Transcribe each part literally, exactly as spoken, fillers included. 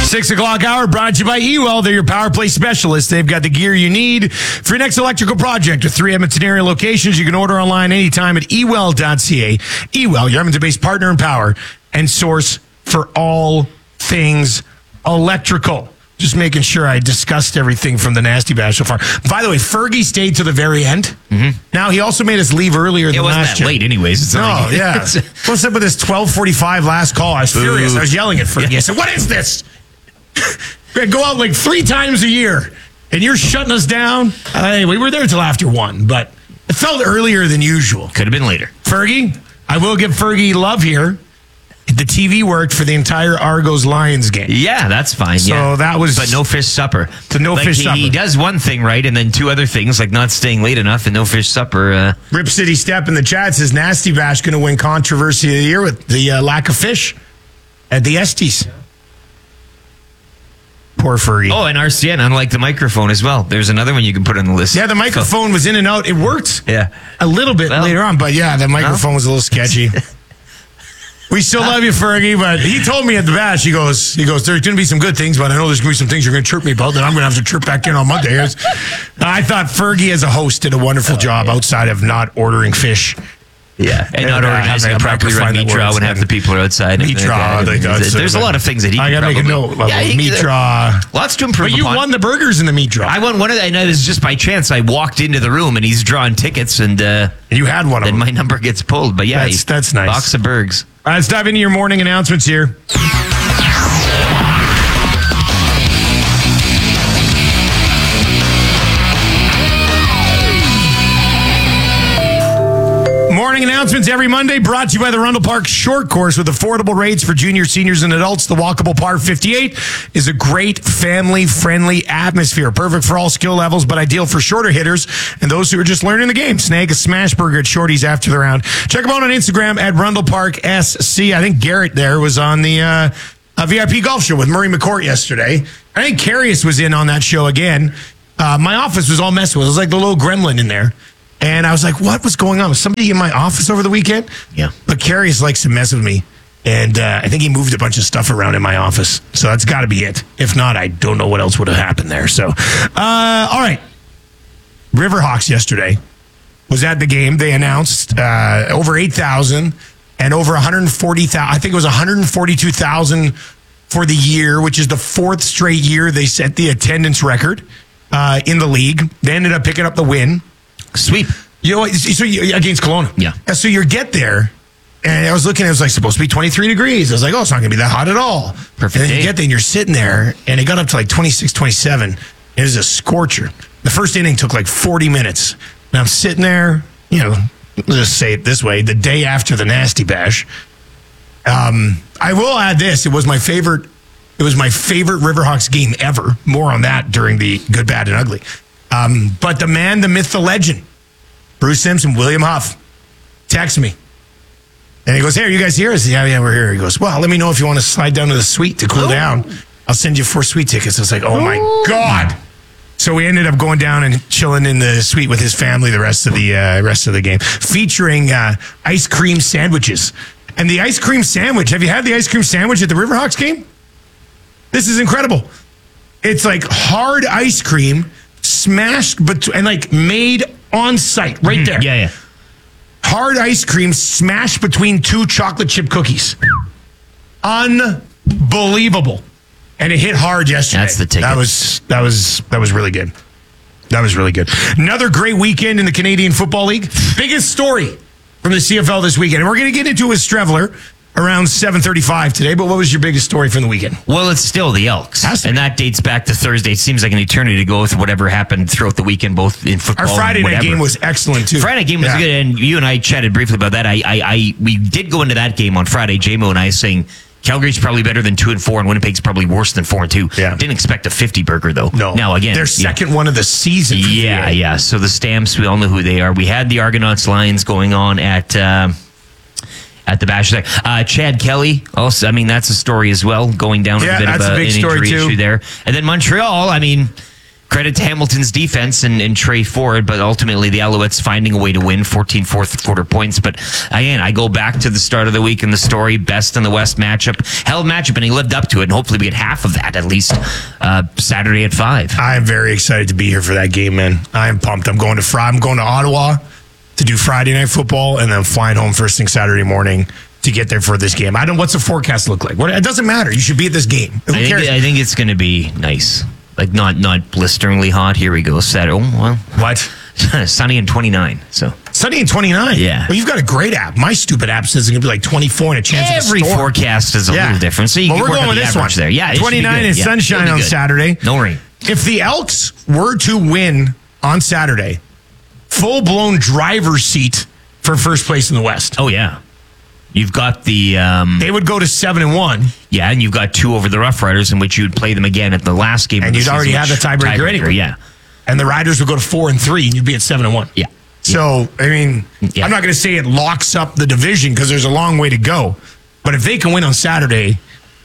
Six o'clock hour brought to you by E-Well. They're your power play specialists. They've got the gear you need for your next electrical project with three Edmonton area locations. You can order online anytime at e well dot c a. E-Well, your Edmonton-based partner in power and source for all things electrical. Just making sure I discussed everything from the Nasty Bash so far. By the way, Fergie stayed to the very end. Mm-hmm. Now, he also made us leave earlier than last year. It wasn't that late anyways. It's no, like, yeah. What's up with this twelve forty-five last call? I was Boo. furious. I was yelling at Fergie. Yeah. I said, what is this? We go out like three times a year, and you're shutting us down? Uh, we were there until after one, but it felt earlier than usual. Could have been later. Fergie, I will give Fergie love here. The T V worked for the entire Argos Lions game. Yeah, that's fine. So yeah. that was, but no fish supper. The no like fish he, supper. He does one thing right, and then two other things like not staying late enough and no fish supper. Uh, Rip City Step in the chat says Nasty Bash going to win controversy of the year with the uh, lack of fish at the Estes. Poor Fergie. Oh, and R C N, unlike the microphone as well. There's another one you can put on the list. Yeah, the microphone so. was in and out. It worked. Yeah, a little bit well, later on, but yeah, the microphone well. was a little sketchy. We still love you, Fergie, but he told me at the bash, he goes, he goes, there's going to be some good things, but I know there's going to be some things you're going to chirp me about that I'm going to have to chirp back in on Monday. I thought Fergie as a host did a wonderful job outside of not ordering fish. Yeah, and, and not uh, organizing a properly run meat draw when half the people are outside. Meat draw. Like there's there's a lot of things that he I can got to make a note about yeah, meat draw. Lots to improve But you upon. won the burgers in the meat draw. I won one of the, and it was just by chance. I walked into the room and he's drawing tickets, and uh, you had one of them. Then my number gets pulled. But yeah, that's, that's nice. Box of burgers. All right, let's dive into your morning announcements here. Morning announcements every Monday brought to you by the Rundle Park Short Course with affordable rates for junior, seniors, and adults. The walkable Par fifty-eight is a great family-friendly atmosphere. Perfect for all skill levels, but ideal for shorter hitters and those who are just learning the game. Snag a smash burger at Shorty's after the round. Check them out on Instagram at Rundle Park S C. I think Garrett there was on the uh, a V I P golf show with Murray McCourt yesterday. I think Carius was in on that show again. Uh, my office was all messed with. It was like the little gremlin in there. And I was like, what was going on? Was somebody in my office over the weekend? Yeah. But Carius likes to mess with me. And uh, I think he moved a bunch of stuff around in my office. So that's got to be it. If not, I don't know what else would have happened there. So, uh, all right. Riverhawks yesterday was at the game. They announced uh, over eight thousand and over one hundred forty thousand. I think it was one hundred forty-two thousand for the year, which is the fourth straight year they set the attendance record uh, in the league. They ended up picking up the win. Sweep. You know, so you, against Kelowna. Yeah. So you get there, and I was looking, it was like supposed to be twenty-three degrees. I was like, oh, it's not going to be that hot at all. Perfect. And then day. you get there, and you're sitting there, and it got up to like twenty-six, twenty-seven. It was a scorcher. The first inning took like forty minutes. And I'm sitting there, you know, let's just say it this way, the day after the Nasty Bash. Um, I will add this. It was my favorite, it was my favorite Riverhawks game ever. More on that during the Good, Bad, and Ugly. Um, but the man, the myth, the legend, Bruce Simpson, William Huff, texts me. And he goes, hey, are you guys here? I said, yeah, yeah, we're here. He goes, well, let me know if you want to slide down to the suite to cool oh. down. I'll send you four suite tickets. I was like, oh, oh, my God. So we ended up going down and chilling in the suite with his family the rest of the uh, rest of the game, featuring uh, ice cream sandwiches. And the ice cream sandwich, have you had the ice cream sandwich at the Riverhawks game? This is incredible. It's like hard ice cream smashed bet- and like made on site right there. Yeah, yeah. Hard ice cream smashed between two chocolate chip cookies. Unbelievable. And it hit hard yesterday. That's the ticket. That was that was that was really good. That was really good. Another great weekend in the Canadian Football League. Biggest story from the C F L this weekend. And we're going to get into it with Strevler around seven thirty-five today, but what was your biggest story from the weekend? Well, it's still the Elks. And that dates back to Thursday. It seems like an eternity ago with whatever happened throughout the weekend, both in football Our Friday and night whatever. game was excellent, too. Friday night game was yeah. good, and you and I chatted briefly about that. I, I, I We did go into that game on Friday, J-Mo and I, saying Calgary's probably better than two and four, and Winnipeg's probably worse than four and two. Yeah. Didn't expect a fifty burger, though. No. Now, again. Their second yeah. one of the season. Yeah, the yeah. So the Stamps, we all know who they are. We had the Argonauts Lions going on at... Uh, At the Bash. Uh, Chad Kelly, also, I mean, that's a story as well, going down with yeah, a bit of a, a big an story injury too. issue there. And then Montreal, I mean, credit to Hamilton's defense and, and Trey Ford, but ultimately the Alouettes finding a way to win, fourteen fourth quarter points. But again, I go back to the start of the week in the story, best in the West matchup, hell matchup, and he lived up to it, and hopefully we get half of that at least uh, Saturday at five. I'm very excited to be here for that game, man. I'm pumped. I'm going to Fri- I'm going to Ottawa to do Friday Night Football, and then flying home first thing Saturday morning to get there for this game. I don't. What's the forecast look like? What, it doesn't matter. You should be at this game. Who I cares? think, I think it's going to be nice. Like not not blisteringly hot. Here we go. Saturday. Oh, well. What? Sunny and twenty-nine. So Sunny and twenty-nine. Yeah. Well, you've got a great app. My stupid app says it's going to be like twenty-four and a chance every of a storm. forecast is a Yeah. little different. So you well, can we're work going on with the this one. average there. Yeah, it should be twenty-nine good. and Yeah, sunshine it'll on be good. Saturday. No rain. If the Elks were to win on Saturday, full-blown driver's seat for first place in the West. Oh yeah. You've got the um, They would go to seven and one, yeah, and you've got two over the Rough Riders, in which you'd play them again at the last game, and of the you'd already season, have the which- tiebreaker anyway. Yeah, and the Riders would go to four and three, and you'd be at seven and one. yeah. So I mean, Yeah. I'm not going to say it locks up the division because there's a long way to go. But if they can win on Saturday,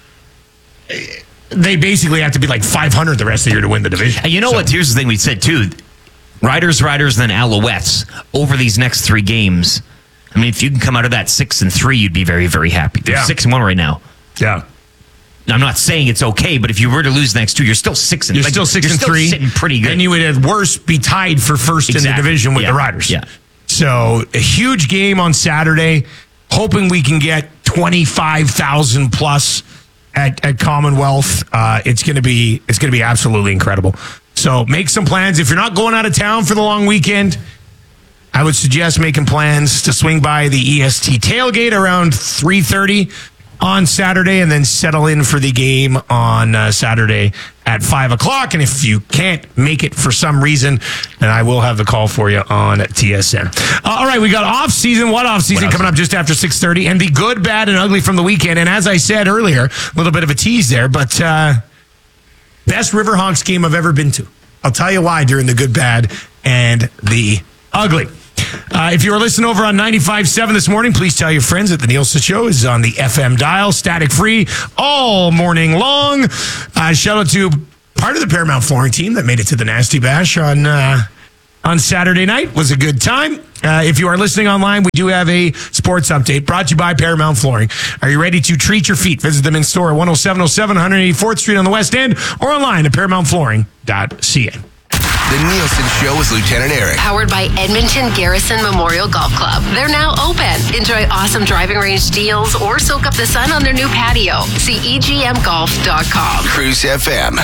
they basically have to be like five hundred the rest of the year to win the division. And you know So- what? Here's the thing we said too: Riders, Riders, then Alouettes over these next three games. I mean, if you can come out of that six and three, you'd be very, very happy. They're Yeah. six and one right now. Yeah. I'm not saying it's okay, but if you were to lose the next two, you're still six and You're like, still six you're and still three. sitting pretty good. Then you would at worst be tied for first in the Exactly. division with Yeah. the Riders. Yeah. So a huge game on Saturday. Hoping we can get twenty-five thousand plus at, at Commonwealth. Uh, it's gonna be it's gonna be absolutely incredible. So make some plans. If you're not going out of town for the long weekend, I would suggest making plans to swing by the E S T tailgate around three thirty on Saturday and then settle in for the game on uh, Saturday at five o'clock. And if you can't make it for some reason, then I will have the call for you on T S N. Uh, all right, we got off-season. What off-season What coming up just after six thirty? And the good, bad, and ugly from the weekend. And as I said earlier, a little bit of a tease there, but uh, best Riverhawks game I've ever been to. I'll tell you why during the good, bad, and the ugly. Uh, if you were listening over on ninety-five point seven this morning, please tell your friends that the Nielsen Show is on the F M dial, static free, all morning long. Uh, shout out to part of the Paramount Flooring team that made it to the Nasty Bash on uh, on Saturday night. Was a good time. Uh, if you are listening online, we do have a sports update brought to you by Paramount Flooring. Are you ready to treat your feet? Visit them in store at one oh seven oh seven one eighty-fourth Street on the West End or online at paramount flooring dot c a. The Nielsen Show with Lieutenant Eric. Powered by Edmonton Garrison Memorial Golf Club. They're now open. Enjoy awesome driving range deals or soak up the sun on their new patio. See e g m golf dot com. Cruise F M.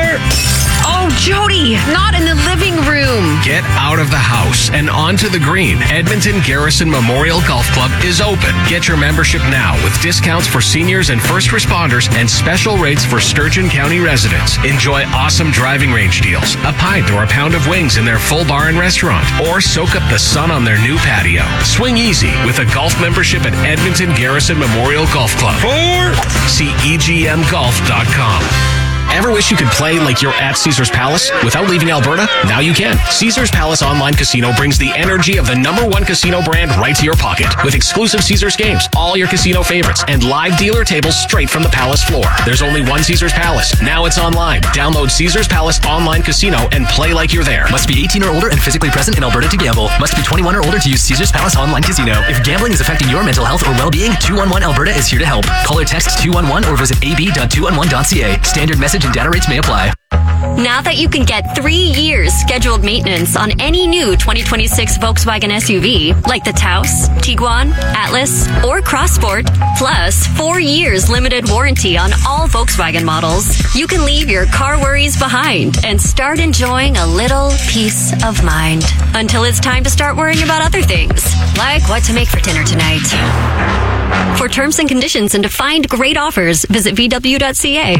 Oh, Jody, not in the living room. Get out of the house and onto the green. Edmonton Garrison Memorial Golf Club is open. Get your membership now with discounts for seniors and first responders and special rates for Sturgeon County residents. Enjoy awesome driving range deals, a pint or a pound of wings in their full bar and restaurant, or soak up the sun on their new patio. Swing easy with a golf membership at Edmonton Garrison Memorial Golf Club. See e g m golf dot com. Ever wish you could play like you're at Caesars Palace without leaving Alberta? Now you can. Caesars Palace Online Casino brings the energy of the number one casino brand right to your pocket. With exclusive Caesars games, all your casino favorites, and live dealer tables straight from the Palace floor. There's only one Caesars Palace. Now it's online. Download Caesars Palace Online Casino and play like you're there. Must be eighteen or older and physically present in Alberta to gamble. Must be twenty-one or older to use Caesars Palace Online Casino. If gambling is affecting your mental health or well-being, two one one Alberta is here to help. Call or text two one one or visit a b dot two one one dot c a. Standard message and data rates may apply. Now that you can get three years scheduled maintenance on any new twenty twenty-six Volkswagen S U V, like the Taos, Tiguan, Atlas, or Crossport, plus four years limited warranty on all Volkswagen models, you can leave your car worries behind and start enjoying a little peace of mind. Until it's time to start worrying about other things, like what to make for dinner tonight. For terms and conditions and to find great offers, visit v w dot c a.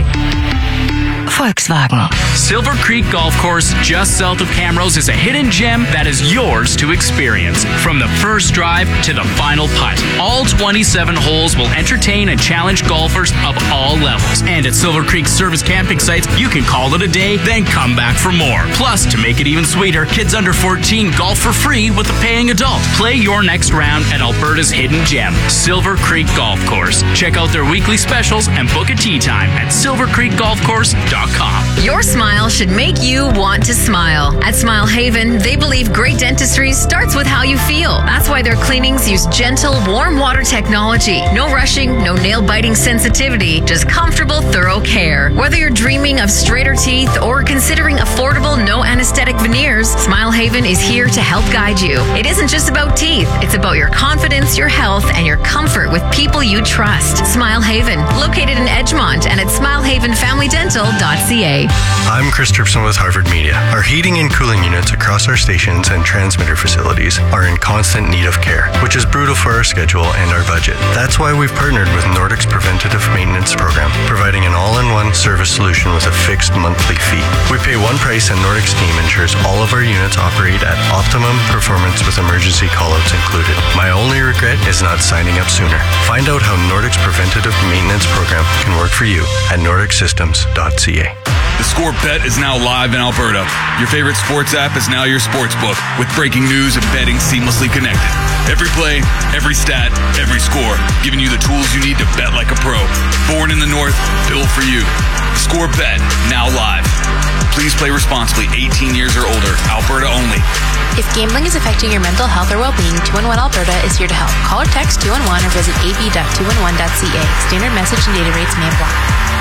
Volkswagen. Silver Creek Golf Course, just south of Camrose, is a hidden gem that is yours to experience. From the first drive to the final putt, all twenty-seven holes will entertain and challenge golfers of all levels. And at Silver Creek service camping sites, you can call it a day, then come back for more. Plus, to make it even sweeter, kids under fourteen golf for free with a paying adult. Play your next round at Alberta's hidden gem, Silver Creek Golf Course. Check out their weekly specials and book a tee time at silver creek golf course dot dot com. Your smile should make you want to smile. At Smile Haven, they believe great dentistry starts with how you feel. That's why their cleanings use gentle, warm water technology. No rushing, no nail-biting sensitivity, just comfortable, thorough care. Whether you're dreaming of straighter teeth or considering affordable, no anesthetic veneers, Smile Haven is here to help guide you. It isn't just about teeth. It's about your confidence, your health, and your comfort with people you trust. Smile Haven, located in Edgemont and at smile haven family dental dot c a. I'm Chris Tripson with Harvard Media. Our heating and cooling units across our stations and transmitter facilities are in constant need of care, which is brutal for our schedule and our budget. That's why we've partnered with Nordic's Preventative Maintenance Program, providing an all-in-one service solution with a fixed monthly fee. We pay one price and Nordic's team ensures all of our units operate at optimum performance with emergency callouts included. My only regret is not signing up sooner. Find out how Nordic's Preventative Maintenance Program can work for you at nordic systems dot c a. The Score Bet is now live in Alberta. Your favorite sports app is now your sports book, with breaking news and betting seamlessly connected. Every play, every stat, every score, giving you the tools you need to bet like a pro. Born in the North, built for you. The Score Bet, now live. Please play responsibly, eighteen years or older, Alberta only. If gambling is affecting your mental health or well-being, two one one Alberta is here to help. Call or text two one one or visit a b dot two one one dot c a. Standard message and data rates may apply.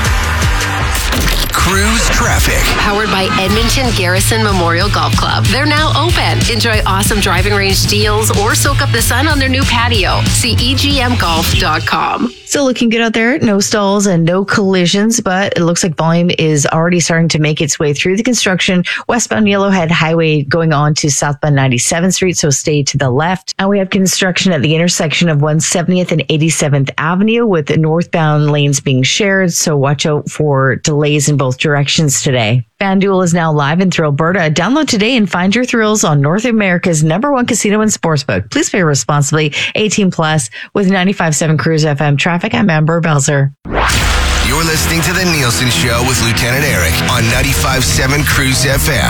Cruise traffic. Powered by Edmonton Garrison Memorial Golf Club. They're now open. Enjoy awesome driving range deals or soak up the sun on their new patio. See e g m golf dot com. Still looking good out there. No stalls and no collisions, but it looks like volume is already starting to make its way through the construction. Westbound Yellowhead Highway going on to southbound ninety-seventh Street, so stay to the left. And we have construction at the intersection of one seventieth and eighty-seventh Avenue with the northbound lanes being shared, so watch out for delays in both directions today. FanDuel is now live in Thrill Alberta. Download today and find your thrills on North America's number one casino and sportsbook. Please play responsibly. eighteen plus with ninety-five point seven Cruise F M traffic. I'm Amber Belzer. You're listening to The Nielsen Show with Lieutenant Eric on ninety-five point seven Cruise F M.